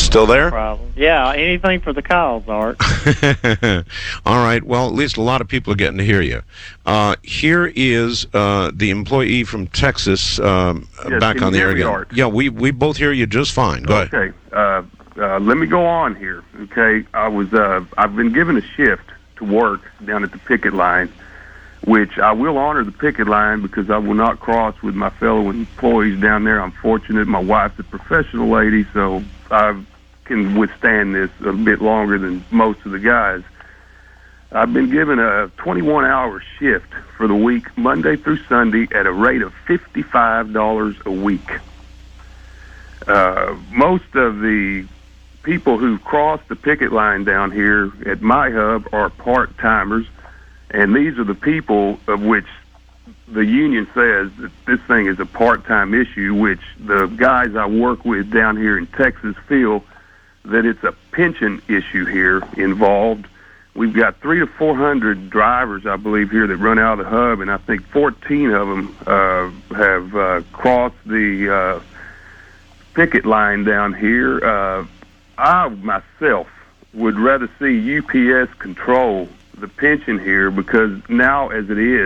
Still there? problem. Yeah, anything for the cause, Art. All right. Well, at least a lot of people are getting to hear you. Here is the employee from Texas back on the air again. Art? Yeah, we both hear you just fine. Go ahead. Okay. Let me go on here. Okay. I've been given a shift to work down at the picket line, which I will honor the picket line because I will not cross with my fellow employees down there. I'm fortunate. My wife's a professional lady, so I can withstand this a bit longer than most of the guys. I've been given a 21-hour shift for the week, Monday through Sunday, at a rate of $55 a week. Most of the people who cross the picket line down here at my hub are part-timers, and these are the people of which the union says that this thing is a part-time issue, which the guys I work with down here in Texas feel that it's a pension issue here involved. We've got 300 to 400 drivers, I believe, here that run out of the hub, and I think 14 of them have crossed the picket line down here. I, myself, would rather see UPS control the pension here because now, as it is,